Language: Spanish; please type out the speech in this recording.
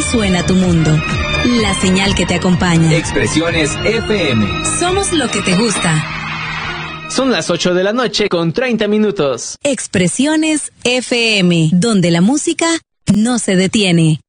suena tu mundo. La señal que te acompaña. Expresiones FM. Somos lo que te gusta. Son las 8 de la noche con 30 minutos. Expresiones FM, donde la música no se detiene.